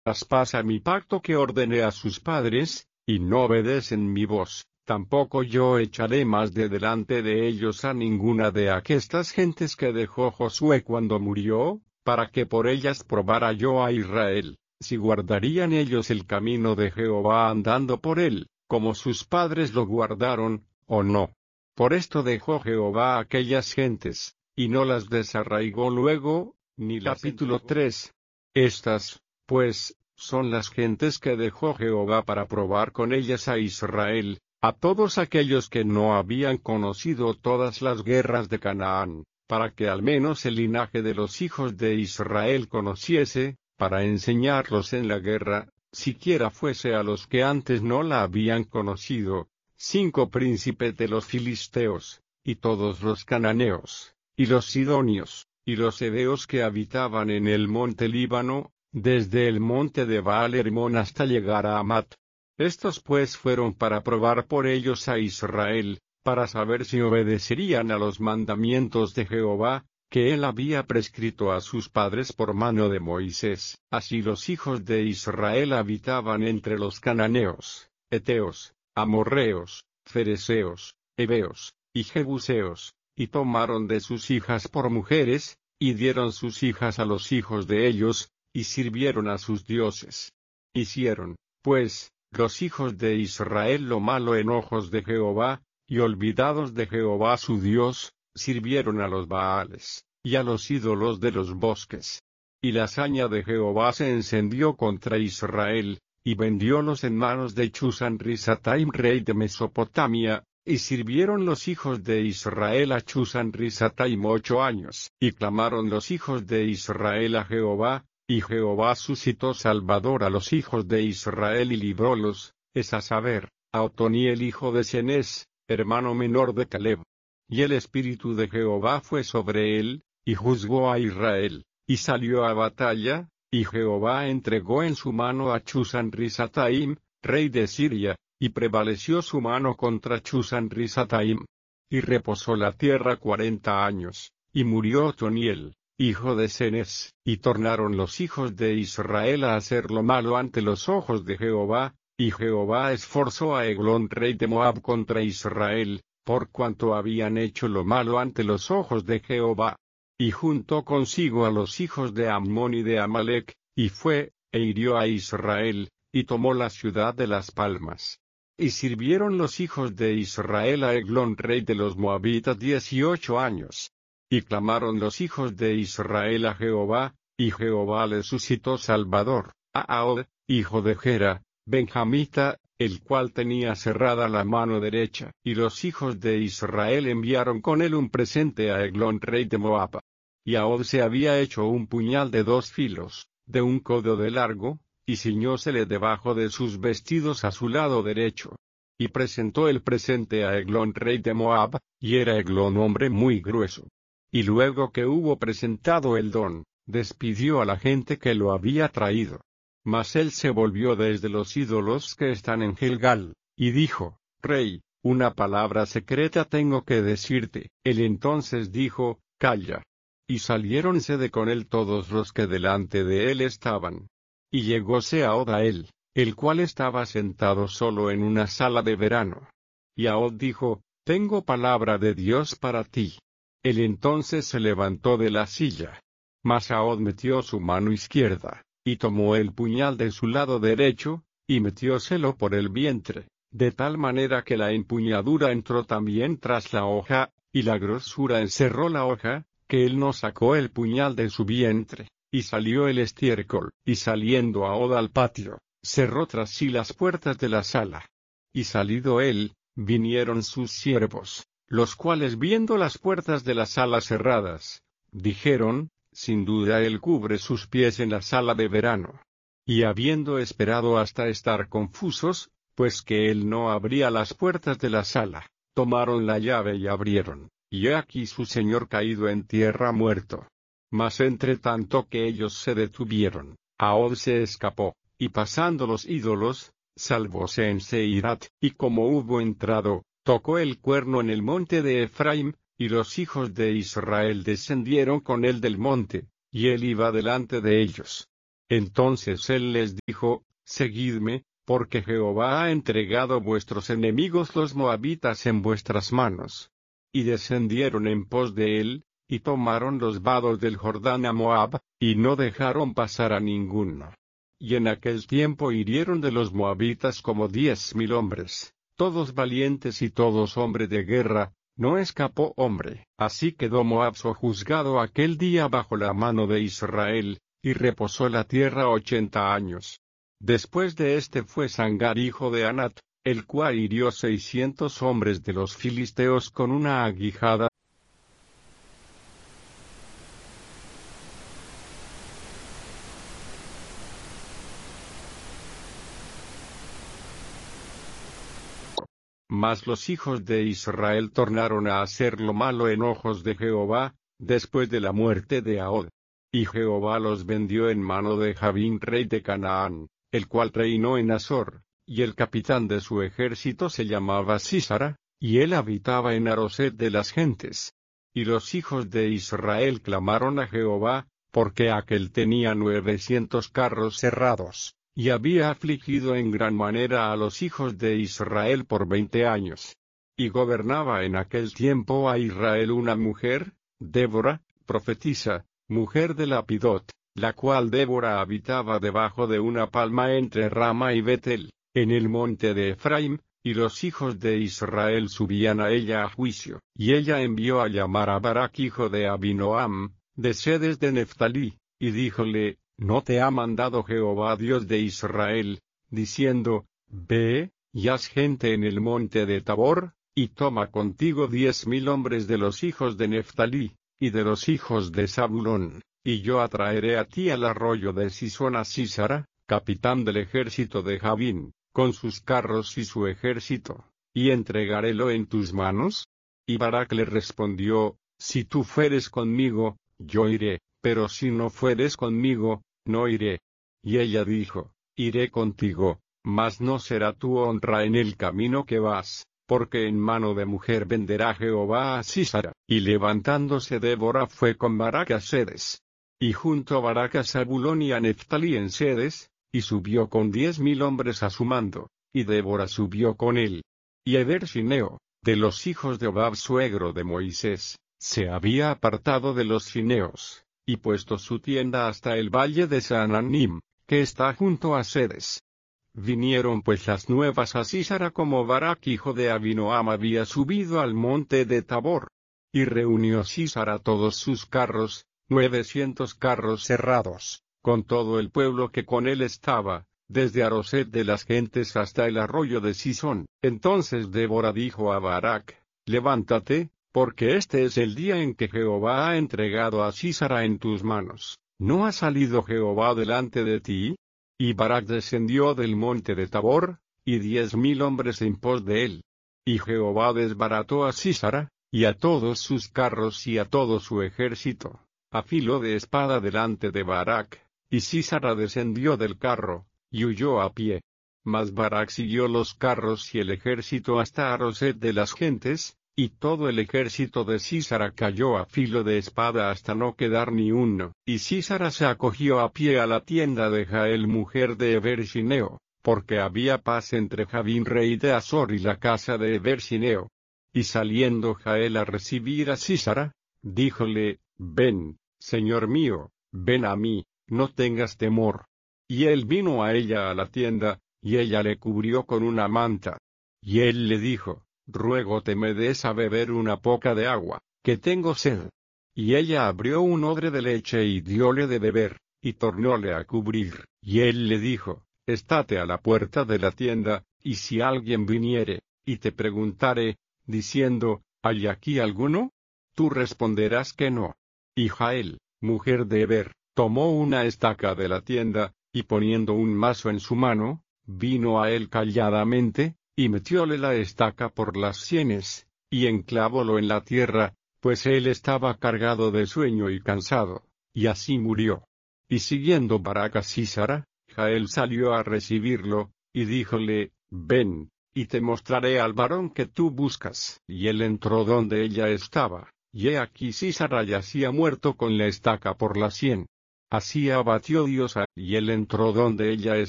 traspasa mi pacto que ordené a sus padres, y no obedecen mi voz, tampoco yo echaré más de delante de ellos a ninguna de aquestas gentes que dejó Josué cuando murió, para que por ellas probara yo a Israel, si guardarían ellos el camino de Jehová andando por él, como sus padres lo guardaron, o no. Por esto dejó Jehová a aquellas gentes, y no las desarraigó luego, ni las Capítulo 3. Estas, pues, son las gentes que dejó Jehová para probar con ellas a Israel, a todos aquellos que no habían conocido todas las guerras de Canaán, para que al menos el linaje de los hijos de Israel conociese, para enseñarlos en la guerra, siquiera fuese a los que antes no la habían conocido, 5 príncipes de los filisteos, y todos los cananeos, y los sidonios, y los heveos que habitaban en el monte Líbano, desde el monte de Baal-Hermón hasta llegar a Amat. Estos pues fueron para probar por ellos a Israel, para saber si obedecerían a los mandamientos de Jehová, que él había prescrito a sus padres por mano de Moisés. Así los hijos de Israel habitaban entre los cananeos, heteos, amorreos, fereceos, heveos, y jebuseos, y tomaron de sus hijas por mujeres, y dieron sus hijas a los hijos de ellos, y sirvieron a sus dioses. Hicieron, pues, los hijos de Israel lo malo en ojos de Jehová, y olvidados de Jehová su Dios, sirvieron a los Baales, y a los ídolos de los bosques. Y la saña de Jehová se encendió contra Israel, y vendiólos en manos de Chusán-Risataim rey de Mesopotamia, y sirvieron los hijos de Israel a Chusán-Risataim 8 años. Y clamaron los hijos de Israel a Jehová, y Jehová suscitó Salvador a los hijos de Israel y librólos, es a saber, a Otoniel hijo de Cenez, hermano menor de Caleb. Y el espíritu de Jehová fue sobre él, y juzgó a Israel, y salió a batalla, y Jehová entregó en su mano a Chusán-Risataim, rey de Siria, y prevaleció su mano contra Chusán-Risataim. Y reposó la tierra 40 años, y murió Otoniel, hijo de Cenez, y tornaron los hijos de Israel a hacer lo malo ante los ojos de Jehová, y Jehová esforzó a Eglón rey de Moab contra Israel, por cuanto habían hecho lo malo ante los ojos de Jehová. Y juntó consigo a los hijos de Ammón y de Amalec, y fue, e hirió a Israel, y tomó la ciudad de las palmas. Y sirvieron los hijos de Israel a Eglón rey de los Moabitas 18 años. Y clamaron los hijos de Israel a Jehová, y Jehová les suscitó Salvador, a Ahod, hijo de Gera, benjamita, el cual tenía cerrada la mano derecha. Y los hijos de Israel enviaron con él un presente a Eglón rey de Moab. Y Ahod se había hecho un puñal de 2 filos, de 1 codo de largo, y ciñósele debajo de sus vestidos a su lado derecho. Y presentó el presente a Eglón rey de Moab, y era Eglón hombre muy grueso. Y luego que hubo presentado el don, despidió a la gente que lo había traído. Mas él se volvió desde los ídolos que están en Gilgal, y dijo, Rey, una palabra secreta tengo que decirte. Él entonces dijo, Calla. Y saliéronse de con él todos los que delante de él estaban. Y llegóse Ahod a él, el cual estaba sentado solo en una sala de verano. Y Ahod dijo, Tengo palabra de Dios para ti. Él entonces se levantó de la silla. Mas Ahod metió su mano izquierda, y tomó el puñal de su lado derecho, y metióselo por el vientre, de tal manera que la empuñadura entró también tras la hoja, y la grosura encerró la hoja, que él no sacó el puñal de su vientre, y salió el estiércol, y saliendo Ahod al patio, cerró tras sí las puertas de la sala. Y salido él, vinieron sus siervos, los cuales viendo las puertas de la sala cerradas, dijeron, sin duda él cubre sus pies en la sala de verano. Y habiendo esperado hasta estar confusos, pues que él no abría las puertas de la sala, tomaron la llave y abrieron, y he aquí su señor caído en tierra muerto. Mas entre tanto que ellos se detuvieron, Ahod se escapó, y pasando los ídolos, salvóse en Seirat, y como hubo entrado, tocó el cuerno en el monte de Efraim, y los hijos de Israel descendieron con él del monte, y él iba delante de ellos. Entonces él les dijo: Seguidme, porque Jehová ha entregado vuestros enemigos los moabitas en vuestras manos. Y descendieron en pos de él, y tomaron los vados del Jordán a Moab, y no dejaron pasar a ninguno. Y en aquel tiempo hirieron de los moabitas como 10,000 hombres, todos valientes y todos hombres de guerra, no escapó hombre. Así quedó Moab sojuzgado aquel día bajo la mano de Israel, y reposó la tierra 80 años. Después de este fue Sangar hijo de Anat, el cual hirió 600 hombres de los filisteos con una aguijada. Mas los hijos de Israel tornaron a hacer lo malo en ojos de Jehová, después de la muerte de Ahod. Y Jehová los vendió en mano de Jabín rey de Canaán, el cual reinó en Azor, y el capitán de su ejército se llamaba Sísara, y él habitaba en Aroset de las gentes. Y los hijos de Israel clamaron a Jehová, porque aquel tenía 900 carros cerrados, y había afligido en gran manera a los hijos de Israel por 20 años. Y gobernaba en aquel tiempo a Israel una mujer, Débora, profetisa, mujer de Lapidot, la cual Débora habitaba debajo de una palma entre Rama y Betel, en el monte de Efraim, y los hijos de Israel subían a ella a juicio. Y ella envió a llamar a Barak hijo de Abinoam, de Sedes de Neftalí, y díjole: ¿No te ha mandado Jehová Dios de Israel, diciendo: Ve, y haz gente en el monte de Tabor, y toma contigo 10,000 hombres de los hijos de Neftalí, y de los hijos de Zabulón, y yo atraeré a ti al arroyo de Sisón a Sísara, capitán del ejército de Jabín, con sus carros y su ejército, y entregarélo en tus manos? Y Barak le respondió: Si tú fueres conmigo, yo iré, pero si no fueres conmigo, no iré. Y ella dijo: Iré contigo, mas no será tu honra en el camino que vas, porque en mano de mujer venderá Jehová a Sísara. Y levantándose Débora fue con Barak a Sedes. Y juntó Barak a Zabulón y a Neftalí en Sedes, y subió con 10,000 hombres a su mando, y Débora subió con él. Y Eber-Sineo, de los hijos de Obab suegro de Moisés, se había apartado de los cineos, y puesto su tienda hasta el valle de Saananim, que está junto a Sedes. Vinieron pues las nuevas a Sísara como Barak hijo de Abinoam había subido al monte de Tabor. Y reunió Sísara todos sus carros, 900 carros cerrados, con todo el pueblo que con él estaba, desde Aroset de las gentes hasta el arroyo de Sisón. Entonces Débora dijo a Barak: Levántate, porque este es el día en que Jehová ha entregado a Sísara en tus manos. ¿No ha salido Jehová delante de ti? Y Barak descendió del monte de Tabor, y 10,000 hombres en pos de él. Y Jehová desbarató a Sísara, y a todos sus carros y a todo su ejército, a filo de espada delante de Barak, y Sísara descendió del carro, y huyó a pie. Mas Barak siguió los carros y el ejército hasta Aroset de las gentes, y todo el ejército de Sísara cayó a filo de espada hasta no quedar ni uno. Y Sísara se acogió a pie a la tienda de Jael mujer de Eber-Sineo, porque había paz entre Jabín rey de Azor y la casa de Eber-Sineo. Y saliendo Jael a recibir a Sísara, díjole: Ven, señor mío, ven a mí, no tengas temor. Y él vino a ella a la tienda, y ella le cubrió con una manta. Y él le dijo: Ruégote me des a beber una poca de agua, que tengo sed. Y ella abrió un odre de leche y dióle de beber, y tornóle a cubrir. Y él le dijo: Estate a la puerta de la tienda, y si alguien viniere, y te preguntare, diciendo: ¿Hay aquí alguno? Tú responderás que no. Y Jael, mujer de Eber, tomó una estaca de la tienda, y poniendo un mazo en su mano, vino a él calladamente, y metióle la estaca por las sienes, y enclavólo en la tierra, pues él estaba cargado de sueño y cansado, y así murió. Y siguiendo Barak a Sísara, Jael salió a recibirlo, y díjole: Ven, y te mostraré al varón que tú buscas. Y él entró donde ella estaba, y he aquí Sísara yacía muerto con la estaca por la sien. Así abatió Dios y él entró donde ella